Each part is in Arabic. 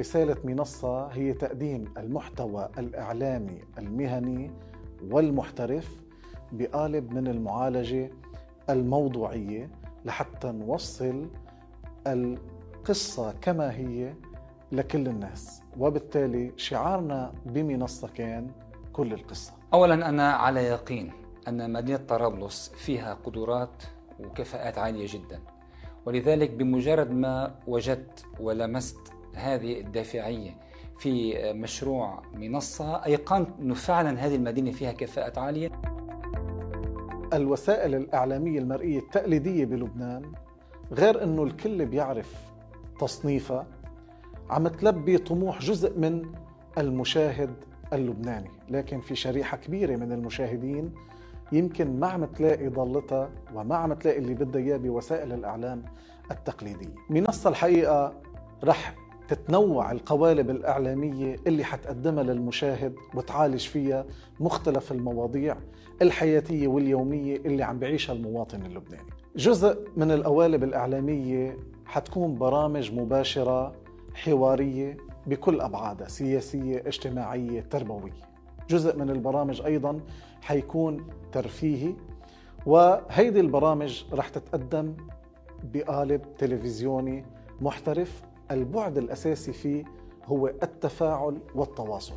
رسالة منصة هي تقديم المحتوى الإعلامي المهني والمحترف بقالب من المعالجة الموضوعية لحتى نوصل القصة كما هي لكل الناس. وبالتالي شعارنا بمنصة كان كل القصة. أولا أنا على يقين أن مدينة طرابلس فيها قدرات وكفاءات عالية جدا، ولذلك بمجرد ما وجدت ولمست هذه الدافعية في مشروع منصة أيقنت أنه فعلا هذه المدينة فيها كفاءات عالية. الوسائل الإعلامية المرئية التقليدية بلبنان غير أنه الكل بيعرف تصنيفها، عم تلبي طموح جزء من المشاهد اللبناني، لكن في شريحة كبيرة من المشاهدين يمكن ما عم تلاقي ضلتها وما عم تلاقي اللي بدها إياه بوسائل الإعلام التقليدية. منصة الحقيقة رح تتنوع القوالب الإعلامية اللي حتقدمها للمشاهد وتعالج فيها مختلف المواضيع الحياتية واليومية اللي عم بعيشها المواطن اللبناني. جزء من القوالب الإعلامية حتكون برامج مباشرة حوارية بكل أبعادها، سياسية، اجتماعية، تربوية. جزء من البرامج أيضاً حيكون ترفيهي، وهيدي البرامج رح تتقدم بقالب تلفزيوني محترف. البعد الأساسي فيه هو التفاعل والتواصل.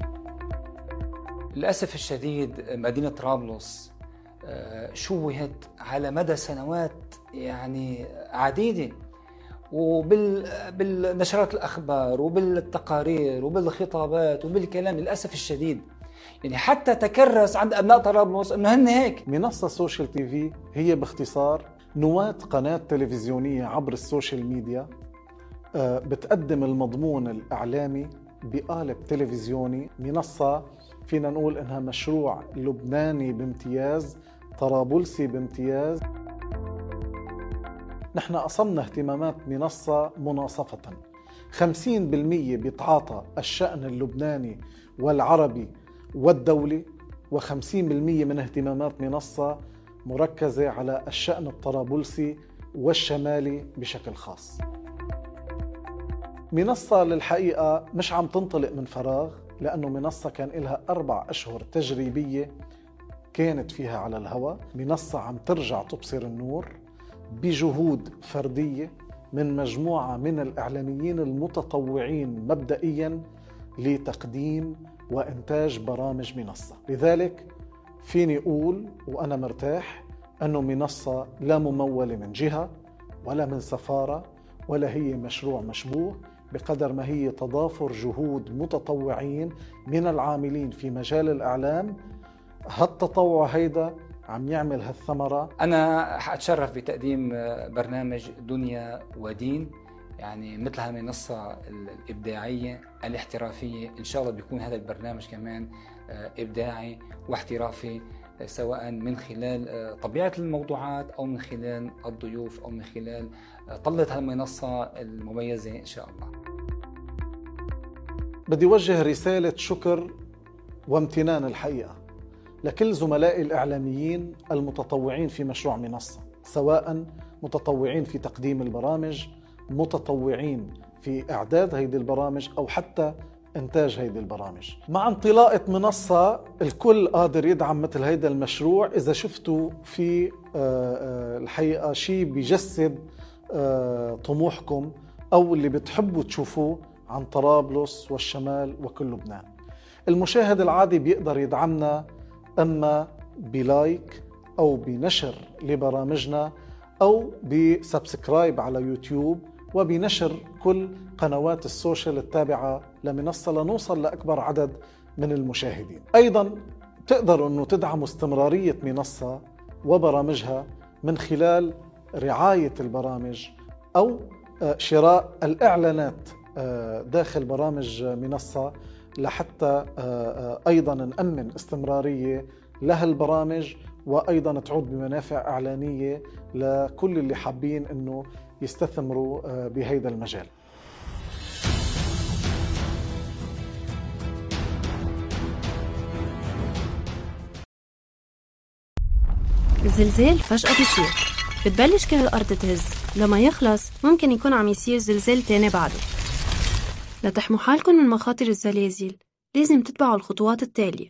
للأسف الشديد مدينة طرابلس شوهت على مدى سنوات يعني عديدة، وبالنشرات الأخبار وبالتقارير وبالخطابات وبالكلام. للأسف الشديد يعني حتى تكرس عند أبناء طرابلس أنه هن هيك. منصة سوشيال تي في هي باختصار نواة قناة تلفزيونية عبر السوشيال ميديا، بتقدم المضمون الإعلامي بقالب تلفزيوني. منصة فينا نقول إنها مشروع لبناني بامتياز، طرابلسي بامتياز. نحن قسمنا اهتمامات منصة مناصفة، 50% بيتعاطى الشأن اللبناني والعربي والدولي، و50% من اهتمامات منصة مركزة على الشأن الطرابلسي والشمالي بشكل خاص. منصة للحقيقة مش عم تنطلق من فراغ، لأنه منصة كان لها 4 أشهر تجريبية كانت فيها على الهواء. منصة عم ترجع تبصر النور بجهود فردية من مجموعة من الإعلاميين المتطوعين مبدئياً لتقديم وإنتاج برامج منصة. لذلك فيني أقول وأنا مرتاح أنه منصة لا ممولة من جهة ولا من سفارة ولا هي مشروع مشبوه، بقدر ما هي تضافر جهود متطوعين من العاملين في مجال الإعلام. هالتطوع هيدا عم يعمل هالثمرة. أنا حأتشرف بتقديم برنامج دنيا ودين، يعني مثل هالمنصة الإبداعية الاحترافية. إن شاء الله بيكون هذا البرنامج كمان إبداعي واحترافي، سواء من خلال طبيعة الموضوعات أو من خلال الضيوف أو من خلال طلة هالمنصة المميزة إن شاء الله. بدي وجه رسالة شكر وامتنان الحقيقة لكل زملائي الإعلاميين المتطوعين في مشروع منصة، سواء متطوعين في تقديم البرامج، متطوعين في إعداد هيدي البرامج، أو حتى إنتاج هيدي البرامج. مع انطلاقة منصة الكل قادر يدعم مثل هيدا المشروع إذا شفتوا في الحقيقة شيء بيجسد طموحكم أو اللي بتحبوا تشوفوه عن طرابلس والشمال وكل لبنان. المشاهد العادي بيقدر يدعمنا أما بلايك أو بنشر لبرامجنا أو بسبسكرايب على يوتيوب وبنشر كل قنوات السوشيال التابعة لمنصة لنوصل لأكبر عدد من المشاهدين. أيضاً تقدروا أنه تدعموا استمرارية منصة وبرامجها من خلال رعاية البرامج أو شراء الإعلانات داخل برامج منصة، لحتى أيضاً نأمن استمرارية لها البرامج، وأيضاً تعود بمنافع إعلانية لكل اللي حابين أنه يستثمروا بهذا المجال. الزلزال فجأة بيصير، بتبلش كل الأرض تهز، لما يخلص ممكن يكون عم يصير زلزال تاني بعده. لتحموا حالكم من مخاطر الزلازل لازم تتبعوا الخطوات التالية.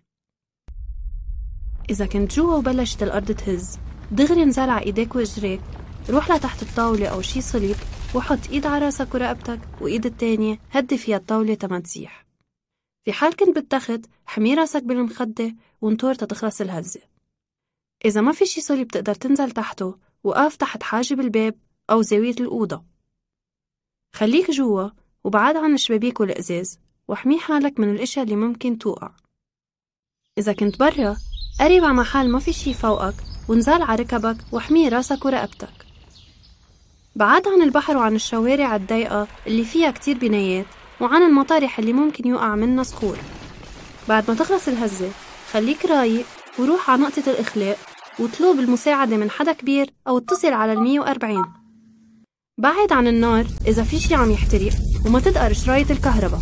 إذا كنت جوا وبلشت الأرض تهز، دغري انزل على إيديك وإجريك، روح لتحت الطاولة أو شي صليب وحط إيد على راسك ورقبتك وإيد التانية هدي فيها الطاولة تما تسيح. في حال كنت بالتخت حمي راسك بالمخدة وانطر تتخلص الهزة. إذا ما في شي صليب تقدر تنزل تحته، وقف تحت حاجب الباب أو زاوية الأوضة. خليك جوا وبعد عن الشبابيك والإزاز وحمي حالك من الأشياء اللي ممكن توقع. إذا كنت برا قريب على محل ما في شي فوقك ونزل على ركبك وحمي راسك ورقبتك. بعد عن البحر وعن الشوارع الضيقة اللي فيها كتير بنايات وعن المطارح اللي ممكن يوقع منها صخور. بعد ما تخلص الهزة خليك رايق وروح على نقطة الإخلاء وطلب المساعدة من حدا كبير أو اتصل على 140. بعد عن النار إذا في شي عم يحترق وما تدقر شرايط الكهرباء.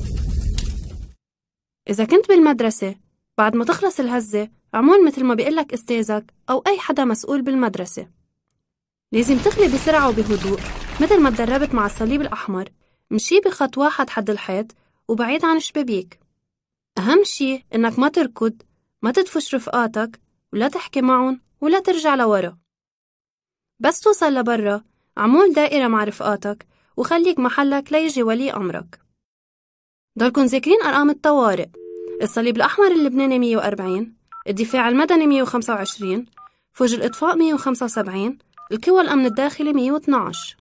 إذا كنت بالمدرسة بعد ما تخلص الهزة عمول مثل ما بيقلك أستاذك أو أي حدا مسؤول بالمدرسة. لازم تخلي بسرعة وبهدوء مثل ما تدربت مع الصليب الأحمر. مشي بخط واحد حد الحيط وبعيد عن الشبابيك. أهم شي إنك ما تركض، ما تدفش رفقاتك ولا تحكي معهم ولا ترجع لورا. بس توصل لبرا عمول دائرة مع رفقاتك وخليك محلك ليجي ولي أمرك. ضلكن ذاكرين أرقام الطوارئ: الصليب الأحمر اللبناني 140، الدفاع المدني 125، فوج الإطفاء 175، القوى الأمن الداخلي 112.